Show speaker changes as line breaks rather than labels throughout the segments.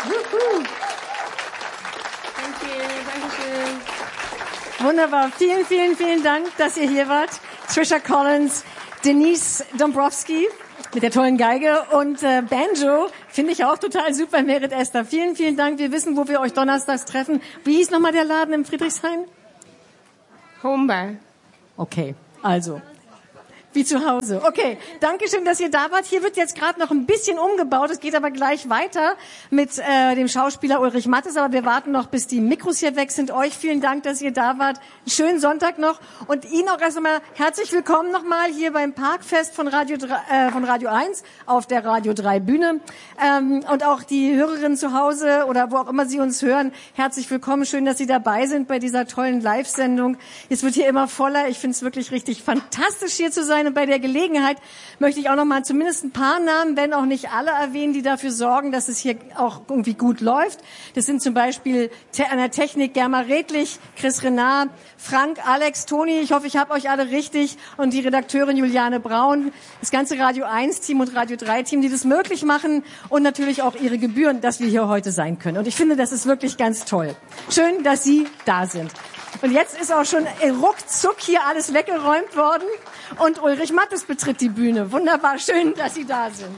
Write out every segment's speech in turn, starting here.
Dankeschön. Wunderbar. Vielen, vielen, vielen Dank, dass ihr hier wart. Trisha Collins, Denise Dombrowski mit der tollen Geige und Banjo finde ich auch total super, Merit Esther. Vielen, vielen Dank. Wir wissen, wo wir euch donnerstags treffen. Wie hieß nochmal der Laden im Friedrichshain?
Homebar.
Okay, also wie zu Hause. Okay, danke schön, dass ihr da wart. Hier wird jetzt gerade noch ein bisschen umgebaut. Es geht aber gleich weiter mit dem Schauspieler Ulrich Mattes. Aber wir warten noch, bis die Mikros hier weg sind. Euch vielen Dank, dass ihr da wart. Einen schönen Sonntag noch. Und Ihnen auch erst einmal herzlich willkommen nochmal hier beim Parkfest von Radio 1 auf der Radio 3 Bühne. Und auch die Hörerinnen zu Hause oder wo auch immer Sie uns hören, herzlich willkommen. Schön, dass Sie dabei sind bei dieser tollen Live-Sendung. Es wird hier immer voller. Ich finde es wirklich richtig fantastisch, hier zu sein. Und bei der Gelegenheit möchte ich auch noch mal zumindest ein paar Namen, wenn auch nicht alle, erwähnen, die dafür sorgen, dass es hier auch irgendwie gut läuft. Das sind zum Beispiel an der Technik Germa Redlich, Chris Renard, Frank, Alex, Toni, ich hoffe, ich habe euch alle richtig, und die Redakteurin Juliane Braun, das ganze Radio 1-Team und Radio 3-Team, die das möglich machen, und natürlich auch ihre Gebühren, dass wir hier heute sein können. Und ich finde, das ist wirklich ganz toll. Schön, dass Sie da sind. Und jetzt ist auch schon ruckzuck hier alles weggeräumt worden und Ulrich Mattes betritt die Bühne. Wunderbar, schön, dass Sie da sind.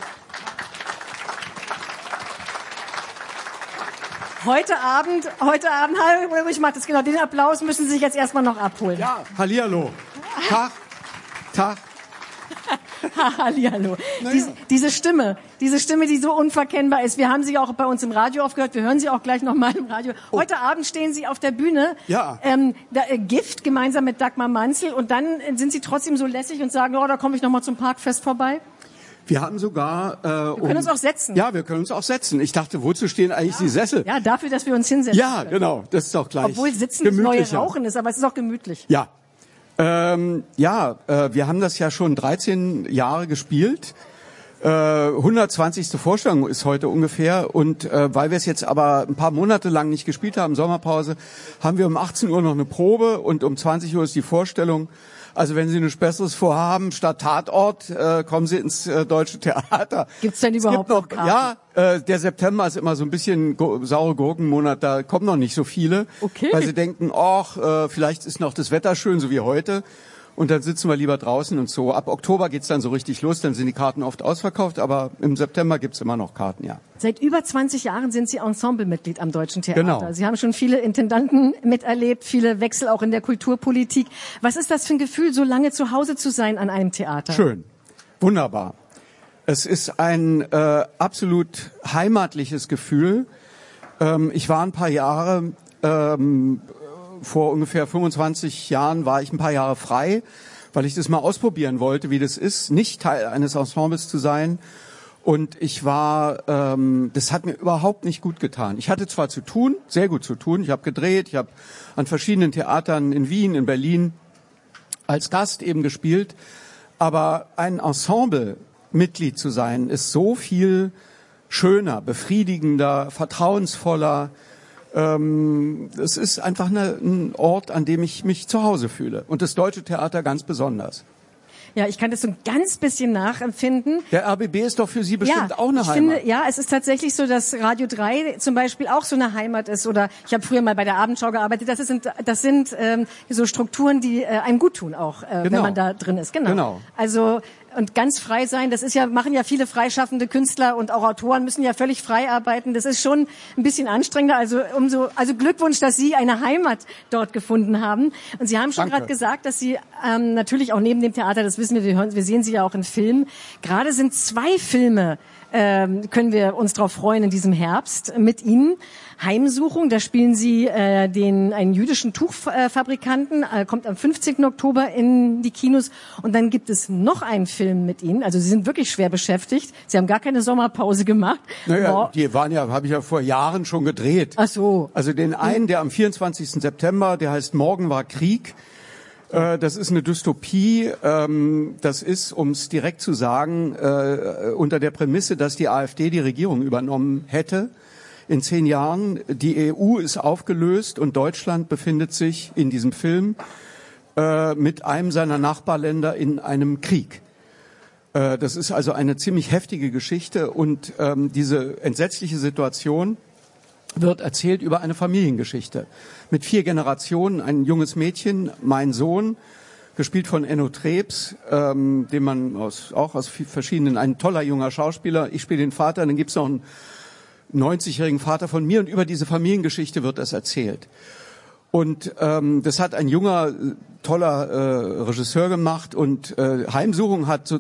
Heute Abend, hallo Ulrich Mattes, genau, den Applaus müssen Sie sich jetzt erstmal noch abholen.
Ja, hallihallo. Tag.
Hallihallo. Diese Stimme, die so unverkennbar ist. Wir haben sie auch bei uns im Radio aufgehört. Wir hören sie auch gleich nochmal im Radio. Heute Abend stehen Sie auf der Bühne.
Ja.
Gift gemeinsam mit Dagmar Manzel. Und dann sind Sie trotzdem so lässig und sagen, oh, da komme ich nochmal zum Parkfest vorbei.
Wir haben sogar...
wir können uns auch setzen.
Ja, wir können uns auch setzen. Ich dachte, wozu stehen eigentlich die Sessel?
Ja, dafür, dass wir uns hinsetzen
Ja,
können.
Genau. Das ist doch gleich
Obwohl Sitzen das neue Rauchen ist, aber es ist auch gemütlich.
Ja. Wir haben das ja schon 13 Jahre gespielt. 120. Vorstellung ist heute ungefähr. Und weil wir es jetzt aber ein paar Monate lang nicht gespielt haben, Sommerpause, haben wir um 18 Uhr noch eine Probe und um 20 Uhr ist die Vorstellung. Also wenn Sie nichts Besseres vorhaben, statt Tatort, kommen Sie ins Deutsche Theater.
Gibt's denn überhaupt noch Karten?
Ja, der September ist immer so ein bisschen saure Gurkenmonat, da kommen noch nicht so viele.
Okay.
Weil sie denken, vielleicht ist noch das Wetter schön, so wie heute. Und dann sitzen wir lieber draußen und so. Ab Oktober geht's dann so richtig los, dann sind die Karten oft ausverkauft, aber im September gibt's immer noch Karten, ja.
Seit über 20 Jahren sind Sie Ensemblemitglied am Deutschen Theater.
Genau.
Sie haben schon viele Intendanten miterlebt, viele Wechsel auch in der Kulturpolitik. Was ist das für ein Gefühl, so lange zu Hause zu sein an einem Theater?
Schön. Wunderbar. Es ist ein absolut heimatliches Gefühl. Ich war ein paar Jahre... vor ungefähr 25 Jahren war ich ein paar Jahre frei, weil ich das mal ausprobieren wollte, wie das ist, nicht Teil eines Ensembles zu sein. Und ich war, das hat mir überhaupt nicht gut getan. Ich hatte zwar zu tun, sehr gut zu tun. Ich habe gedreht, ich habe an verschiedenen Theatern in Wien, in Berlin als Gast eben gespielt. Aber ein Ensemble-Mitglied zu sein, ist so viel schöner, befriedigender, vertrauensvoller. Es ist einfach ein Ort, an dem ich mich zu Hause fühle. Und das Deutsche Theater ganz besonders.
Ja, ich kann das so ein ganz bisschen nachempfinden.
Der RBB ist doch für Sie bestimmt auch eine Heimat.
Finde, ja, es ist tatsächlich so, dass Radio 3 zum Beispiel auch so eine Heimat ist. Oder ich habe früher mal bei der Abendschau gearbeitet. Das sind so Strukturen, die einem gut tun, auch wenn man da drin ist. Genau. Also und ganz frei sein, das ist ja, machen ja viele freischaffende Künstler und auch Autoren müssen ja völlig frei arbeiten. Das ist schon ein bisschen anstrengender. Also Glückwunsch, dass Sie eine Heimat dort gefunden haben. Und Sie haben schon gerade gesagt, dass Sie natürlich auch neben dem Theater, das wissen wir sehen Sie ja auch in Filmen. Gerade sind 2 Filme, können wir uns darauf freuen in diesem Herbst mit Ihnen. Heimsuchung, da spielen Sie einen jüdischen Tuchfabrikanten, kommt am 15. Oktober in die Kinos. Und dann gibt es noch einen Film mit Ihnen. Also Sie sind wirklich schwer beschäftigt. Sie haben gar keine Sommerpause gemacht.
Naja, die waren ja, habe ich ja vor Jahren schon gedreht.
Ach so.
Also den einen, der am 24. September, der heißt Morgen war Krieg. Das ist eine Dystopie. Das ist, um es direkt zu sagen, unter der Prämisse, dass die AfD die Regierung übernommen hätte. In 10 Jahren, die EU ist aufgelöst und Deutschland befindet sich in diesem Film mit einem seiner Nachbarländer in einem Krieg. Das ist also eine ziemlich heftige Geschichte und diese entsetzliche Situation wird erzählt über eine Familiengeschichte mit 4 Generationen, ein junges Mädchen, mein Sohn, gespielt von Enno Trebs, den man auch aus verschiedenen, ein toller junger Schauspieler, ich spiele den Vater, dann gibt's noch einen 90-jährigen Vater von mir und über diese Familiengeschichte wird das erzählt. Und das hat ein junger, toller Regisseur gemacht und Heimsuchung hat